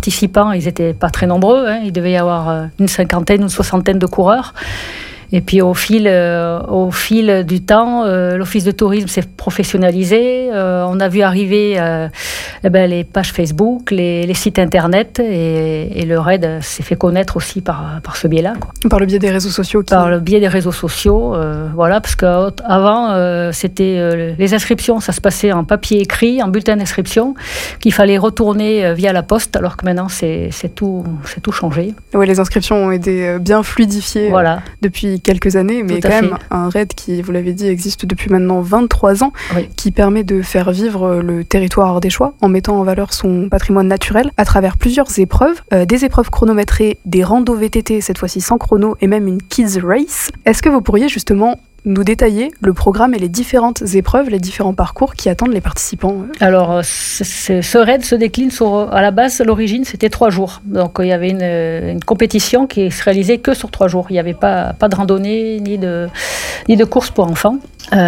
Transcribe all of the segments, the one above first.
participants, ils n'étaient pas très nombreux. Il devait y avoir une cinquantaine, une soixantaine de coureurs. Et puis au fil du temps, l'Office de tourisme s'est professionnalisé. On a vu arriver les pages Facebook, les sites internet, et le raid s'est fait connaître aussi par ce biais-là, quoi. Par le biais des réseaux sociaux. Par le biais des réseaux sociaux, voilà, parce qu'avant, c'était les inscriptions, ça se passait en papier écrit, en bulletin d'inscription, qu'il fallait retourner via la poste, alors que maintenant c'est tout changé. Oui, les inscriptions ont été bien fluidifiées depuis quelques années, mais quand même un raid qui, vous l'avez dit, existe depuis maintenant 23 ans, qui permet de faire vivre le territoire ardéchois en mettant en valeur son patrimoine naturel à travers plusieurs épreuves, des épreuves chronométrées, des randos VTT, cette fois-ci sans chrono, et même une Kids Race. Est-ce que vous pourriez justement nous détailler le programme et les différentes épreuves, les différents parcours qui attendent les participants? Alors, ce raid se décline à la base, l'origine, c'était 3 jours. Donc, il y avait une compétition qui se réalisait que sur 3 jours. Il n'y avait pas de randonnée ni de course pour enfants.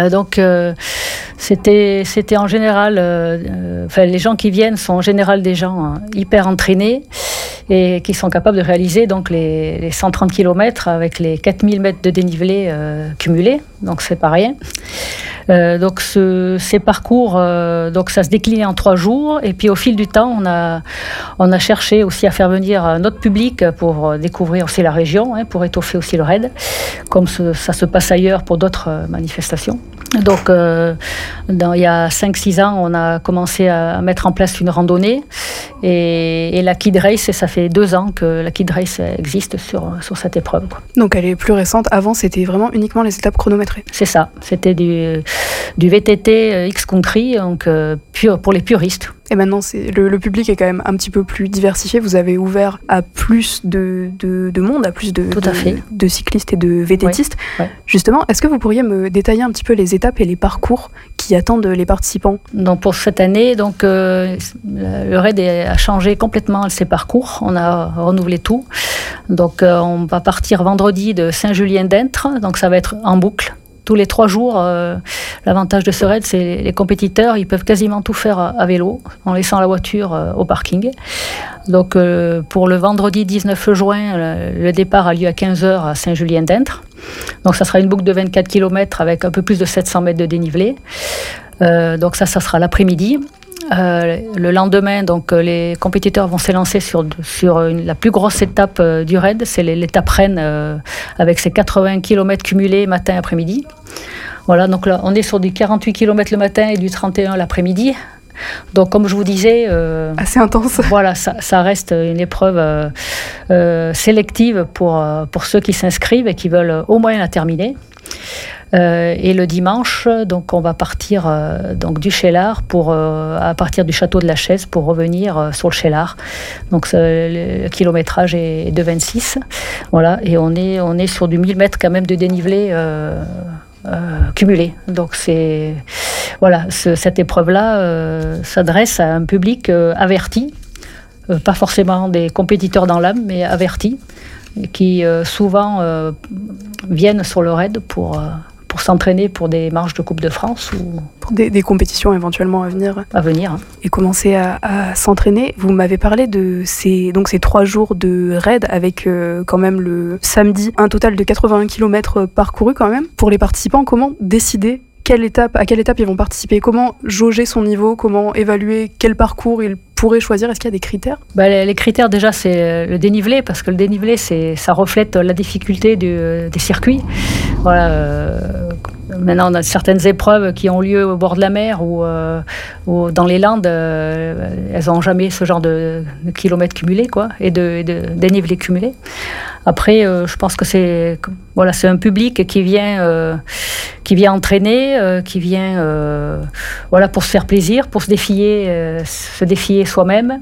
C'était en général, les gens qui viennent sont en général des gens hyper entraînés et qui sont capables de réaliser donc les 130 km avec les 4000 mètres de dénivelé cumulés, donc c'est pas rien. Ces parcours, ça se déclinait en 3 jours, et puis au fil du temps, on a cherché aussi à faire venir notre public pour découvrir aussi la région, pour étoffer aussi le raid, comme ça se passe ailleurs pour d'autres manifestations. Donc, il y a 5-6 ans, on a commencé à mettre en place une randonnée, et la Kid Race, ça fait 2 ans que la Kid Race existe sur cette épreuve, quoi. Donc elle est plus récente. Avant, c'était vraiment uniquement les étapes chronométrées. C'est ça. C'était du VTT X-Country, donc pour les puristes. Et maintenant, le public est quand même un petit peu plus diversifié. Vous avez ouvert à plus de monde, à plus de cyclistes et de VTTistes. Oui. Justement, est-ce que vous pourriez me détailler un petit peu les étapes et les parcours qui attendent les participants? Donc pour cette année, le raid a changé complètement ses parcours. On a renouvelé tout. Donc on va partir vendredi de Saint-Julien-d'Intres. Donc ça va être en boucle. Tous les 3 jours, l'avantage de ce raid, c'est les compétiteurs, ils peuvent quasiment tout faire à vélo, en laissant la voiture au parking. Donc, pour le vendredi 19 juin, le départ a lieu à 15h à Saint-Julien-d'Intres. Donc, ça sera une boucle de 24 km avec un peu plus de 700 mètres de dénivelé. Donc, ça sera l'après-midi. Le lendemain, les compétiteurs vont s'élancer sur la plus grosse étape du raid, c'est l'étape Rennes, avec ses 80 km cumulés matin et après-midi. Voilà, donc là, on est sur du 48 km le matin et du 31 l'après-midi. Donc, comme je vous disais... assez intense. Voilà, ça reste une épreuve sélective pour ceux qui s'inscrivent et qui veulent au moins la terminer. Et le dimanche, donc on va partir du Cheylard à partir du château de la Chaise pour revenir sur le Cheylard. Donc le kilométrage est de 26. Voilà, et on est sur du 1000 mètres quand même de dénivelé cumulé. Donc cette épreuve-là s'adresse à un public averti, pas forcément des compétiteurs dans l'âme, mais avertis, qui souvent viennent sur le raid pour s'entraîner pour des marches de Coupe de France ou pour des compétitions éventuellement à venir. Et commencer à s'entraîner. Vous m'avez parlé de ces 3 jours de raid avec quand même le samedi un total de 81 km parcourus quand même. Pour les participants, comment décider à quelle étape ils vont participer? Comment jauger son niveau? Comment évaluer quel parcours ils pourraient choisir? Est-ce qu'il y a des critères? Les critères, déjà, c'est le dénivelé, parce que le dénivelé, ça reflète la difficulté des circuits. Voilà. Maintenant, on a certaines épreuves qui ont lieu au bord de la mer ou dans les Landes. Elles n'ont jamais ce genre de kilomètres cumulés, quoi, et de dénivelé cumulé. Après, je pense que c'est un public qui vient entraîner, qui vient pour se faire plaisir, pour se défier soi-même,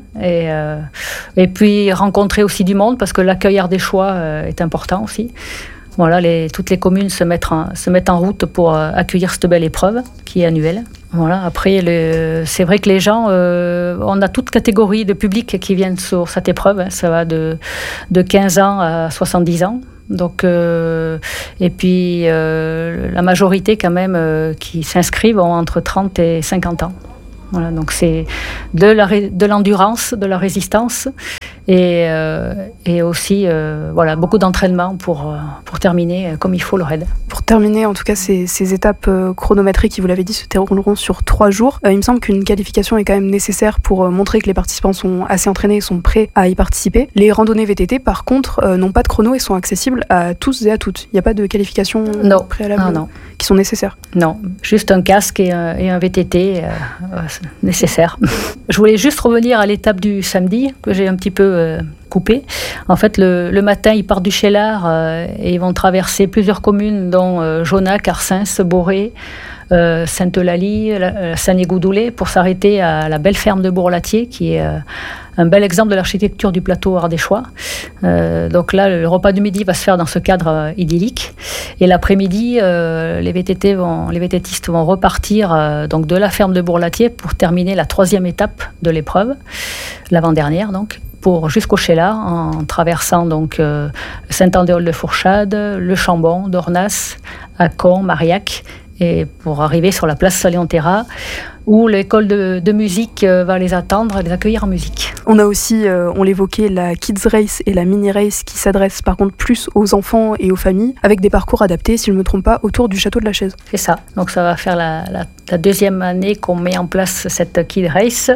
et puis rencontrer aussi du monde, parce que l'accueil ardéchois est important aussi. Voilà, toutes les communes se mettent en route pour accueillir cette belle épreuve qui est annuelle. Voilà, après, c'est vrai que les gens, on a toute catégorie de public qui viennent sur cette épreuve. Ça va de 15 ans à 70 ans. Donc, et puis, la majorité quand même qui s'inscrivent ont entre 30 et 50 ans. Voilà, donc c'est de l'endurance, de la résistance et aussi beaucoup d'entraînement pour terminer comme il faut le raid. Pour terminer, en tout cas, ces étapes chronométriques qui, vous l'avez dit, se dérouleront sur 3 jours. Il me semble qu'une qualification est quand même nécessaire pour montrer que les participants sont assez entraînés et sont prêts à y participer. Les randonnées VTT, par contre, n'ont pas de chrono et sont accessibles à tous et à toutes. Il n'y a pas de qualification préalable qui sont nécessaires. Non, juste un casque et un VTT nécessaire. Je voulais juste revenir à l'étape du samedi, que j'ai un petit peu coupé. En fait, le matin, ils partent du Cheylard et ils vont traverser plusieurs communes, dont Jonac, Arsens, Boré, Sainte-Eulalie, Saint-Nigoudoulet, pour s'arrêter à la belle ferme de Bourlatier, qui est un bel exemple de l'architecture du plateau ardéchois. Donc là, le repas du midi va se faire dans ce cadre idyllique. Et l'après-midi, les VTTistes vont repartir donc de la ferme de Bourlatier pour terminer la 3e étape de l'épreuve, l'avant-dernière donc, jusqu'au Cheylard, en traversant donc Saint-Andéol-de-Fourchade, Le Chambon, Dornas, Accons, Marillac, et pour arriver sur la place Saléon-Terra, où l'école de musique va les attendre et les accueillir en musique. On a aussi, on l'évoquait, la Kids Race et la Mini Race qui s'adressent par contre plus aux enfants et aux familles, avec des parcours adaptés, si je ne me trompe pas, autour du château de la Chaise. C'est ça, donc ça va faire la 2e année qu'on met en place cette Kids Race.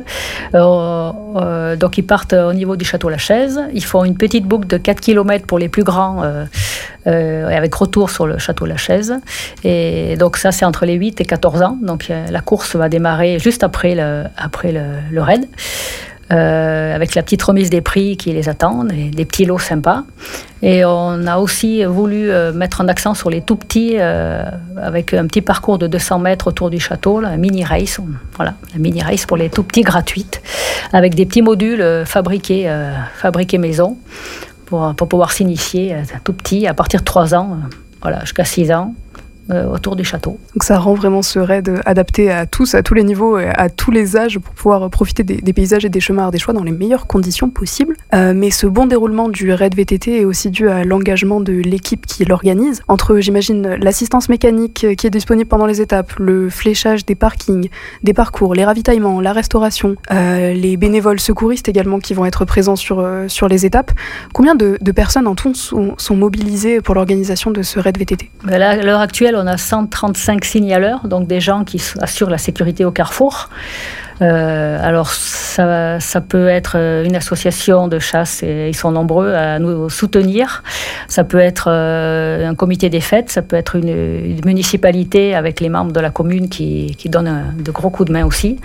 Donc ils partent au niveau du château de la Chaise, ils font une petite boucle de 4 km pour les plus grands, avec retour sur le château de la Chaise. Et donc ça, c'est entre les 8 et 14 ans, donc la course va démarrer juste après le raid, avec la petite remise des prix qui les attendent, et des petits lots sympas. Et on a aussi voulu mettre un accent sur les tout petits, avec un petit parcours de 200 mètres autour du château, la mini race, la mini race pour les tout petits, gratuite, avec des petits modules fabriqués maison, pour pouvoir s'initier tout petit, à partir de 3 ans, jusqu'à 6 ans. Autour du château. Donc ça rend vraiment ce raid adapté à tous les niveaux et à tous les âges pour pouvoir profiter des paysages et des chemins ardéchois dans les meilleures conditions possibles. Mais ce bon déroulement du raid VTT est aussi dû à l'engagement de l'équipe qui l'organise. Entre, j'imagine, l'assistance mécanique qui est disponible pendant les étapes, le fléchage des parkings, des parcours, les ravitaillements, la restauration, les bénévoles secouristes également qui vont être présents sur les étapes. Combien de personnes en tout sont mobilisées pour l'organisation de ce raid VTT ? Là, à l'heure actuelle, on a 135 signaleurs, donc des gens qui assurent la sécurité au carrefour. Alors ça peut être une association de chasse, et ils sont nombreux à nous soutenir. Ça peut être un comité des fêtes, ça peut être une municipalité avec les membres de la commune qui donnent de gros coups de main aussi.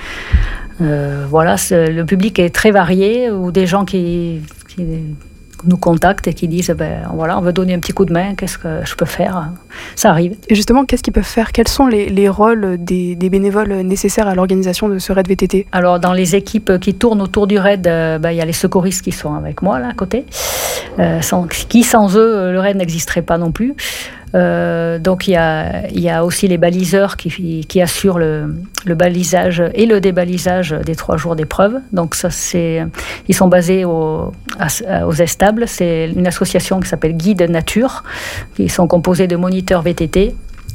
Le public est très varié, ou des gens qui nous contactent et qui disent on veut donner un petit coup de main, qu'est-ce que je peux faire ? Ça arrive. Et justement, qu'est-ce qu'ils peuvent faire ? Quels sont les rôles des bénévoles nécessaires à l'organisation de ce raid VTT ? Alors, dans les équipes qui tournent autour du raid, il y a les secouristes qui sont avec moi, là, à côté. Qui, sans eux, le raid n'existerait pas non plus. Donc il y a aussi les baliseurs qui assurent le balisage et le débalisage des 3 jours d'épreuve. Donc ça, ils sont basés aux Estables. C'est une association qui s'appelle Guide Nature, qui sont composés de moniteurs VTT,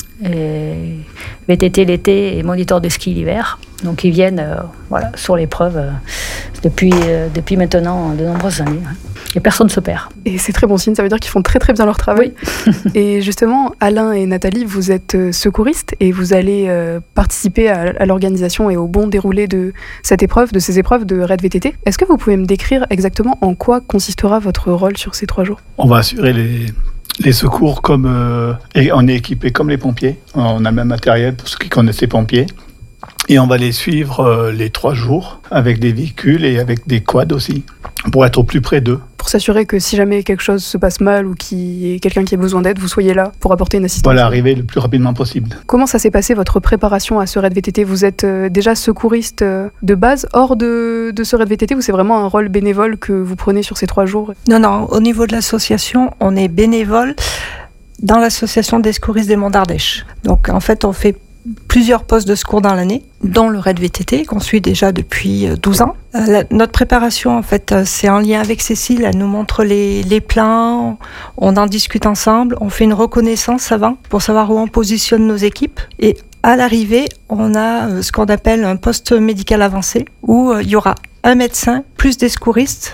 VTT l'été et moniteurs de ski l'hiver. Donc ils viennent sur l'épreuve depuis maintenant de nombreuses années. Et personne ne se perd. Et c'est très bon signe, ça veut dire qu'ils font très très bien leur travail. Oui. Et justement, Alain et Nathalie, vous êtes secouristes et vous allez participer à l'organisation et au bon déroulé de ces épreuves de raid VTT. Est-ce que vous pouvez me décrire exactement en quoi consistera votre rôle sur ces 3 jours ? On va assurer les secours et on est équipé comme les pompiers. On a le même matériel pour ceux qui connaissent les pompiers. Et on va les suivre les 3 jours avec des véhicules et avec des quads aussi, pour être au plus près d'eux. Pour s'assurer que si jamais quelque chose se passe mal ou qu'il y ait quelqu'un qui a besoin d'aide, vous soyez là pour apporter une assistance. Voilà, arriver le plus rapidement possible. Comment ça s'est passé votre préparation à ce raid VTT ? Vous êtes déjà secouriste de base hors de ce raid VTT ou c'est vraiment un rôle bénévole que vous prenez sur ces 3 jours ? Non, au niveau de l'association, on est bénévole dans l'association des secouristes des Monts d'Ardèche. Donc en fait, on fait plusieurs postes de secours dans l'année, dont le raid VTT, qu'on suit déjà depuis 12 ans. Notre préparation, en fait, c'est en lien avec Cécile. Elle nous montre les plans, on en discute ensemble, on fait une reconnaissance avant pour savoir où on positionne nos équipes. Et à l'arrivée, on a ce qu'on appelle un poste médical avancé, où il y aura un médecin plus des secouristes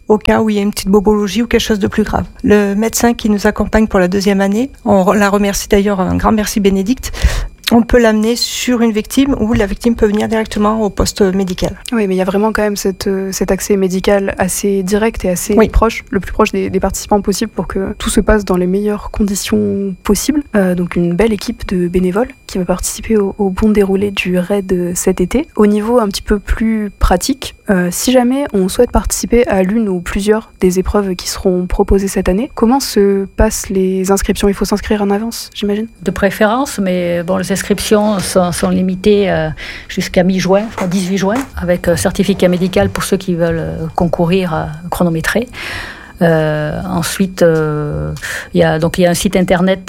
au cas où il y a une petite bobologie ou quelque chose de plus grave. Le médecin qui nous accompagne pour la 2e année, on la remercie d'ailleurs, un grand merci Bénédicte, on peut l'amener sur une victime ou la victime peut venir directement au poste médical. Oui, mais il y a vraiment quand même cet accès médical assez direct et assez proche, le plus proche des participants possible pour que tout se passe dans les meilleures conditions possibles. Donc une belle équipe de bénévoles qui va participer au bon déroulé du raid cet été. Au niveau un petit peu plus pratique, si jamais on souhaite participer à l'une ou plusieurs des épreuves qui seront proposées cette année, comment se passent les inscriptions ? Il faut s'inscrire en avance, j'imagine ? De préférence, mais bon, les inscriptions sont limitées jusqu'à mi-juin, 18 juin, avec certificat médical pour ceux qui veulent concourir chronométré. Ensuite, il y a un site internet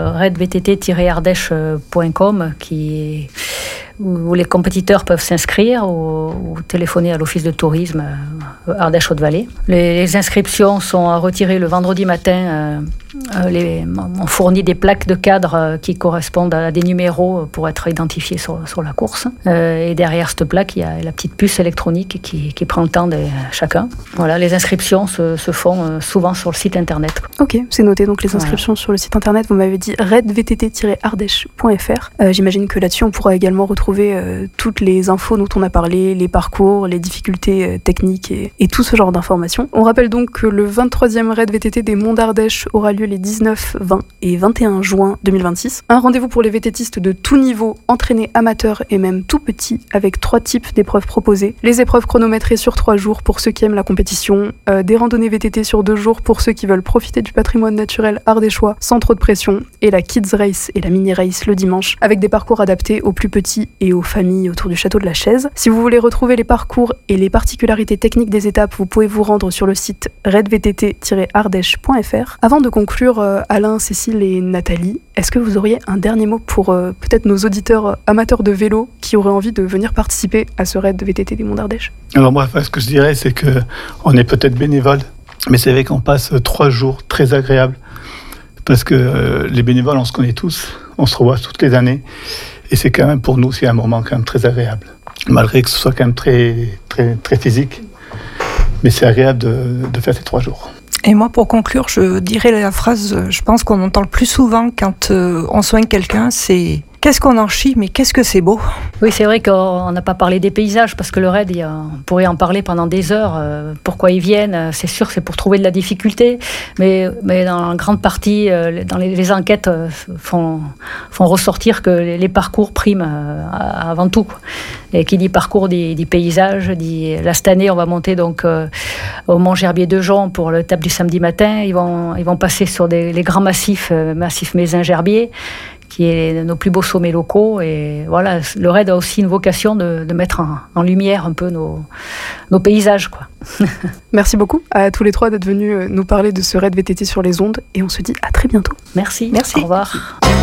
raidvtt-ardèche.com où les compétiteurs peuvent s'inscrire ou téléphoner à l'office de tourisme Ardèche-Haute-Vallée. Les inscriptions sont à retirer le vendredi matin. On fournit des plaques de cadre qui correspondent à des numéros pour être identifiés sur la course. Et derrière cette plaque, il y a la petite puce électronique qui prend le temps de chacun. Voilà, les inscriptions se font souvent sur le site internet. Ok, c'est noté. Donc les inscriptions sur le site internet, vous m'avez dit raidvtt-ardèche.fr. J'imagine que là-dessus, on pourra également retrouver toutes les infos dont on a parlé, les parcours, les difficultés techniques et tout ce genre d'informations. On rappelle donc que le 23e raid VTT des Monts d'Ardèche aura lieu les 19, 20 et 21 juin 2026. Un rendez-vous pour les VTTistes de tout niveau, entraînés amateurs et même tout petits, avec 3 types d'épreuves proposées. Les épreuves chronométrées sur 3 jours pour ceux qui aiment la compétition, des randonnées VTT sur 2 jours pour ceux qui veulent profiter du patrimoine naturel ardéchois sans trop de pression, et la Kids Race et la Mini Race le dimanche, avec des parcours adaptés aux plus petits et aux familles autour du château de la Chaise. Si vous voulez retrouver les parcours et les particularités techniques des étapes, vous pouvez vous rendre sur le site raidvtt-ardèche.fr. Avant de conclure, Alain, Cécile et Nathalie, est-ce que vous auriez un dernier mot pour peut-être nos auditeurs amateurs de vélo qui auraient envie de venir participer à ce raid VTT des Monts d'Ardèche ? Alors moi, ce que je dirais, c'est qu'on est peut-être bénévole, mais c'est vrai qu'on passe 3 jours très agréables, parce que les bénévoles, on se connaît tous, on se revoit toutes les années, et c'est quand même pour nous, c'est un moment quand même très agréable, malgré que ce soit quand même très, très, très physique, mais c'est agréable de faire ces 3 jours. Et moi, pour conclure, je dirais la phrase, je pense qu'on entend le plus souvent quand on soigne quelqu'un, c'est « Qu'est-ce qu'on en chie, mais qu'est-ce que c'est beau ?» Oui, c'est vrai qu'on n'a pas parlé des paysages, parce que le raid, on pourrait en parler pendant des heures. Pourquoi ils viennent ? C'est sûr, c'est pour trouver de la difficulté, mais dans la grande partie, dans les enquêtes font ressortir que les parcours priment avant tout, quoi. Et qui dit parcours dit paysage, dit là cette année on va monter donc au Mont Gerbier de Jonc pour l'étape du samedi matin. Ils vont passer sur les grands massifs Mézin-Gerbier, qui est nos plus beaux sommets locaux. Et voilà, le raid a aussi une vocation de mettre en lumière un peu nos paysages, quoi. Merci beaucoup à tous les 3 d'être venus nous parler de ce raid VTT sur les ondes, et on se dit à très bientôt. Merci. Merci. Au revoir.